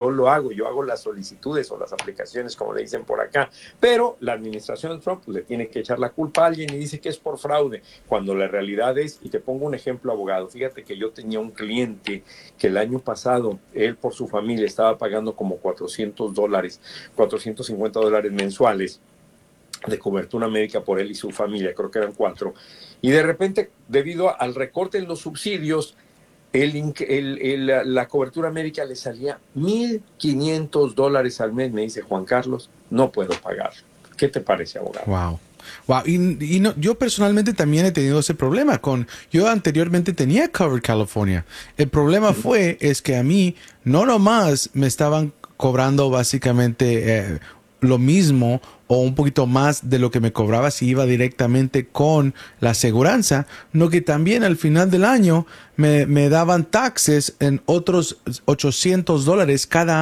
yo lo hago, yo hago las solicitudes o las aplicaciones, como le dicen por acá, pero la administración de Trump le tiene que echar la culpa a alguien y dice que es por fraude, cuando la realidad es, y te pongo un ejemplo, abogado, fíjate que yo tenía un cliente que el año pasado, él por su familia estaba pagando como $400, $450 mensuales de cobertura médica por él y su familia, creo que eran 4, y de repente, debido al recorte en los subsidios, la cobertura médica le salía $1,500 al mes. Me dice, Juan Carlos, no puedo pagar. ¿Qué te parece, abogado? Wow. Wow, y no, yo personalmente también he tenido ese problema yo anteriormente tenía Covered California. El problema es que a mí no nomás me estaban cobrando básicamente lo mismo o un poquito más de lo que me cobraba si iba directamente con la aseguranza, no que también al final del año me daban taxes en otros $800 cada